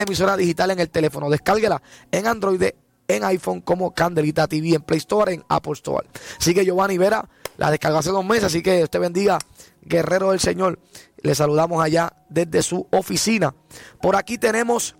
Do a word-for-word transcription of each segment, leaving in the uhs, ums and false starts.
emisora digital en el teléfono. Descárguela en Android, en iPhone como Candelita T V, en Play Store, en Apple Store. Así que Giovanni Vera la descargó hace dos meses, así que usted bendiga, guerrero del Señor. Le saludamos allá desde su oficina. Por aquí tenemos,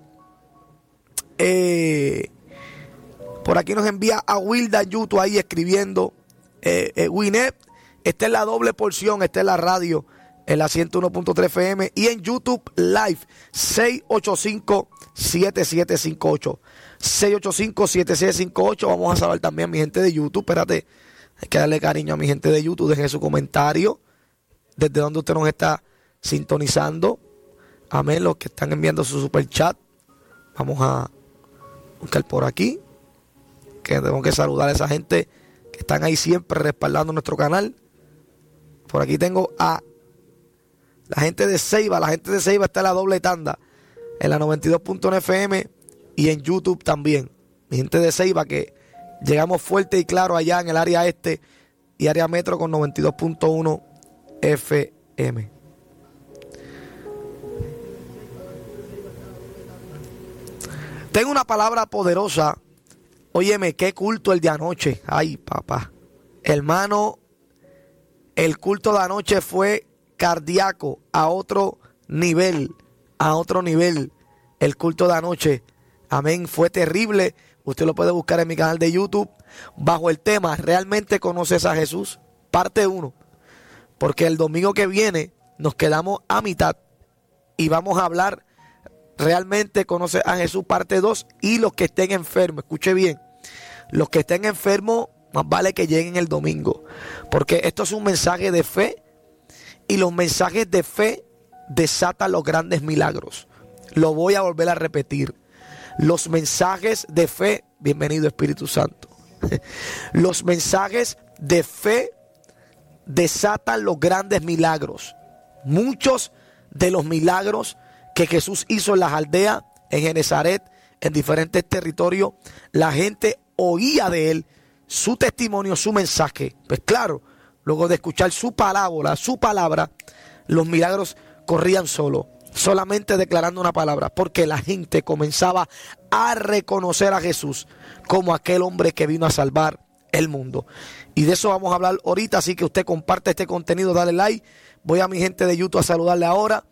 eh, por aquí nos envía a Wilda Yuto ahí escribiendo, eh, eh, Winnet, esta es la doble porción, esta es la radio, en la ciento uno punto tres F M y en YouTube Live, seis ocho cinco, siete siete cinco ocho. seis ocho cinco, siete siete cinco ocho. Vamos a saber también a mi gente de YouTube. Espérate, hay que darle cariño a mi gente de YouTube. Dejen su comentario desde donde usted nos está sintonizando. Amén, los que están enviando su super chat. Vamos a buscar por aquí, que tengo que saludar a esa gente que están ahí siempre respaldando nuestro canal. Por aquí tengo a la gente de Ceiba. La gente de Ceiba está en la doble tanda, en la noventa y dos punto uno F M y en YouTube también. Mi gente de Ceiba, que llegamos fuerte y claro allá en el área este y área metro con noventa y dos punto uno F M. Tengo una palabra poderosa. Óyeme, qué culto el de anoche. Ay, papá. Hermano, el culto de anoche fue cardíaco, a otro nivel, a otro nivel. El culto de anoche, amén, fue terrible. Usted lo puede buscar en mi canal de YouTube bajo el tema ¿Realmente conoces a Jesús? Parte uno. Porque el domingo que viene nos quedamos a mitad y vamos a hablar ¿Realmente conoces a Jesús? Parte dos. Y los que estén enfermos, escuche bien, los que estén enfermos, más vale que lleguen el domingo, porque esto es un mensaje de fe y los mensajes de fe desatan los grandes milagros. Lo voy a volver a repetir. Los mensajes de fe, bienvenido Espíritu Santo. Los mensajes de fe desatan los grandes milagros. Muchos de los milagros que Jesús hizo en las aldeas, en Genezaret, en diferentes territorios, la gente oía de él, su testimonio, su mensaje. Pues claro, luego de escuchar su parábola, su palabra, los milagros corrían solo, solamente declarando una palabra, porque la gente comenzaba a reconocer a Jesús como aquel hombre que vino a salvar el mundo. Y de eso vamos a hablar ahorita, así que usted comparte este contenido, dale like. Voy a mi gente de YouTube a saludarle ahora.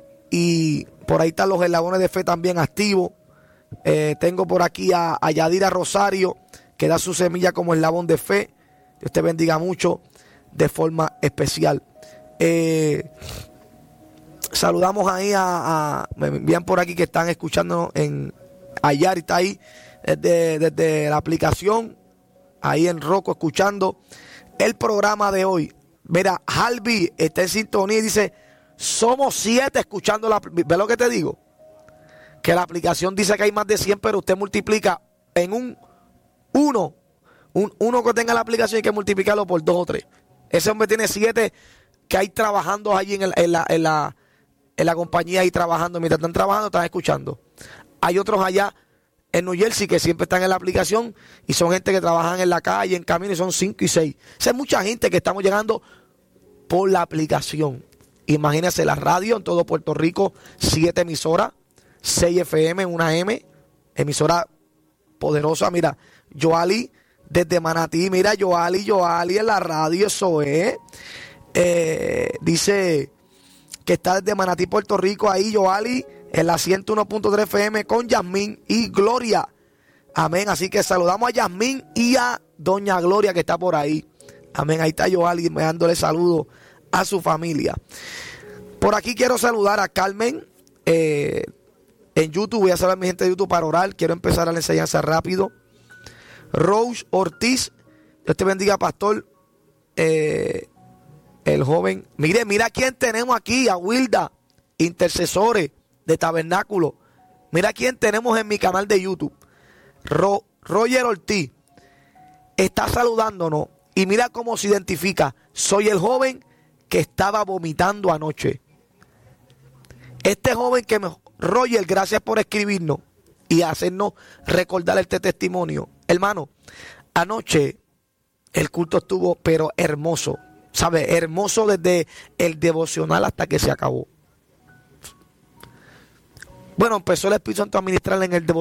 Y por ahí están los eslabones de fe también activos. Eh, tengo por aquí a, a Yadira Rosario, que da su semilla como eslabón de fe. Dios te bendiga mucho de forma especial. Eh, saludamos ahí a, a, me envían por aquí que están escuchándonos en Ayari, está ahí desde, desde la aplicación, ahí en Rocco, escuchando el programa de hoy. Mira, Halby está en sintonía y dice, somos siete escuchando la... ¿Ves lo que te digo? Que la aplicación dice que hay más de cien, pero usted multiplica en un uno, un uno que tenga la aplicación, hay que multiplicarlo por dos o tres. Ese hombre tiene siete que hay trabajando allí en, el, en, la, en, la, en la compañía, ahí trabajando. Mientras están trabajando, están escuchando. Hay otros allá en New Jersey que siempre están en la aplicación y son gente que trabajan en la calle, en camino, y son cinco y seis. O sea, hay mucha gente que estamos llegando por la aplicación. Imagínense, la radio en todo Puerto Rico, siete emisoras, seis F M, una M, emisora poderosa. Mira, Joali desde Manatí, mira, Joali, Joali en la radio, eso es. Eh, dice que está desde Manatí, Puerto Rico, ahí Joali, en la ciento uno punto tres F M con Yasmín y Gloria. Amén, así que saludamos a Yasmín y a Doña Gloria que está por ahí. Amén, ahí está Joali dándole saludos a su familia. Por aquí quiero saludar a Carmen eh, en YouTube. Voy a saludar a mi gente de YouTube para orar. Quiero empezar a la enseñanza rápido. Rose Ortiz, Dios te bendiga, pastor. Eh, el joven, mire, mira quién tenemos aquí, a Wilda, intercesores de Tabernáculo. Mira quién tenemos en mi canal de YouTube. Ro, Roger Ortiz está saludándonos y mira cómo se identifica. Soy el joven que estaba vomitando anoche. Este joven que me... Roger, gracias por escribirnos y hacernos recordar este testimonio. Hermano, anoche el culto estuvo pero hermoso. ¿Sabe? Hermoso desde el devocional hasta que se acabó. Bueno, empezó el Espíritu Santo a ministrarle en el devocional.